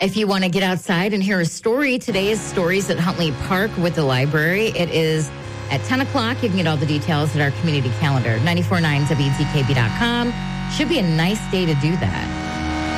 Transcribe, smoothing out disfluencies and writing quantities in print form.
If you want to get outside and hear a story, today is Stories at Huntley Park with the library. It is at 10 o'clock. You can get all the details at our community calendar, 949wzkb.com. Should be a nice day to do that.